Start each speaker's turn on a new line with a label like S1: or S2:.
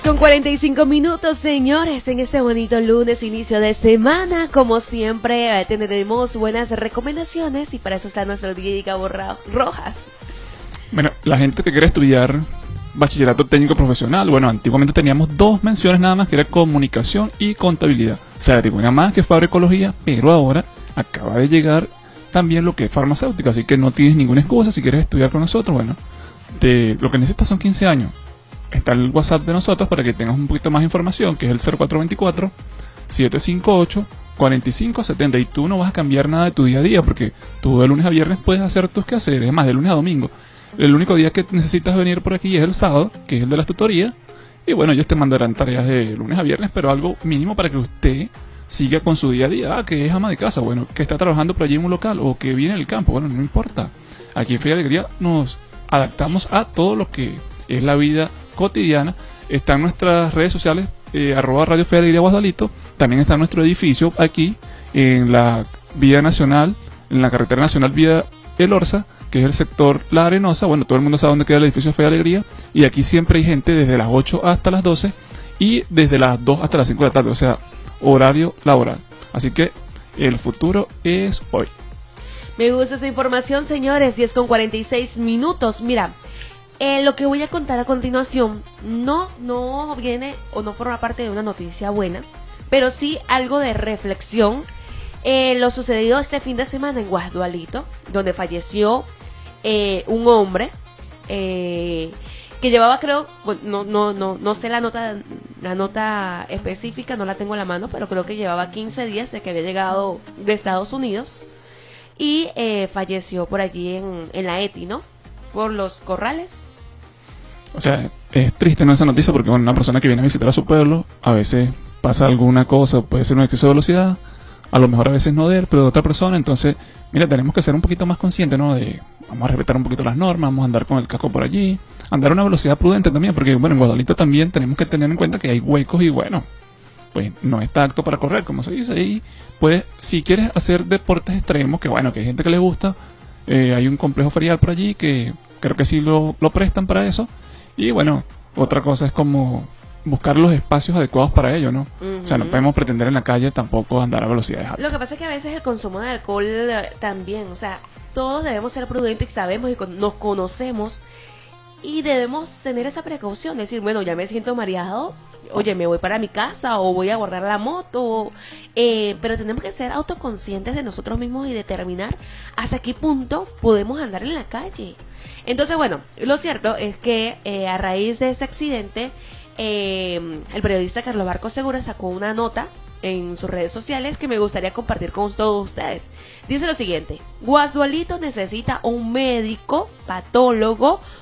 S1: Con 45 minutos, señores, en este bonito lunes, inicio de semana, como siempre, tendremos buenas recomendaciones y para eso está nuestro DJ Gabo Rojas.
S2: Bueno, la gente que quiere estudiar bachillerato técnico profesional, bueno, antiguamente teníamos dos menciones nada más, que era comunicación y contabilidad. O sea, digo, nada más que farmacología, pero ahora acaba de llegar también lo que es farmacéutica, así que no tienes ninguna excusa si quieres estudiar con nosotros. Bueno, lo que necesitas son 15 años. Está el WhatsApp de nosotros para que tengas un poquito más información, que es el 0424-758-4570. Y tú no vas a cambiar nada de tu día a día, porque tú de lunes a viernes puedes hacer tus quehaceres, es más, de lunes a domingo. El único día que necesitas venir por aquí es el sábado, que es el de las tutorías. Y bueno, ellos te mandarán tareas de lunes a viernes, pero algo mínimo para que usted siga con su día a día. Ah, que es ama de casa, bueno, que está trabajando por allí en un local o que viene del campo, bueno, no importa. Aquí en Fe y Alegría nos adaptamos a todo lo que es la vida cotidiana. Está en nuestras redes sociales, @Radio Fe y Alegría Guasdualito. También está nuestro edificio aquí en la vía nacional, en la carretera nacional vía El Orza, que es el sector La Arenosa. Bueno, todo el mundo sabe dónde queda el edificio Fe y Alegría. Y aquí siempre hay gente desde las 8 hasta las 12 y desde las 2 hasta las 5 de la tarde, o sea, horario laboral. Así que el futuro es hoy.
S1: Me gusta esa información, señores, y es con 46 minutos. Mira, lo que voy a contar a continuación no viene o no forma parte de una noticia buena, pero sí algo de reflexión. Lo sucedido este fin de semana en Guasdualito, donde falleció un hombre que llevaba, creo, bueno, no sé la nota específica, no la tengo a la mano, pero creo que llevaba 15 días de que había llegado de Estados Unidos y falleció por allí en la ETI, ¿no? Por los corrales.
S2: O sea, es triste, ¿no?, esa noticia, porque bueno, una persona que viene a visitar a su pueblo, a veces pasa alguna cosa, puede ser un exceso de velocidad, a lo mejor a veces no de él, pero de otra persona. Entonces, mira, tenemos que ser un poquito más conscientes, ¿no? Vamos a respetar un poquito las normas, vamos a andar con el casco por allí, andar a una velocidad prudente también, porque bueno, en Guasdualito también tenemos que tener en cuenta que hay huecos y bueno, pues no está apto para correr, como se dice. Y pues, si quieres hacer deportes extremos, que bueno, que hay gente que le gusta, hay un complejo ferial por allí que creo que sí lo prestan para eso. Y bueno, otra cosa es como buscar los espacios adecuados para ello, ¿no? O sea, no podemos pretender en la calle tampoco andar a velocidades altas.
S1: Lo que pasa es que a veces el consumo de alcohol también, o sea, todos debemos ser prudentes y sabemos y nos conocemos y debemos tener esa precaución, decir, bueno, ya me siento mareado, oye, me voy para mi casa o voy a guardar la moto, pero tenemos que ser autoconscientes de nosotros mismos y determinar hasta qué punto podemos andar en la calle. Entonces, bueno, lo cierto es que a raíz de ese accidente, el periodista Carlos Barco Segura sacó una nota en sus redes sociales que me gustaría compartir con todos ustedes. Dice lo siguiente: Guasdualito necesita un médico patólogo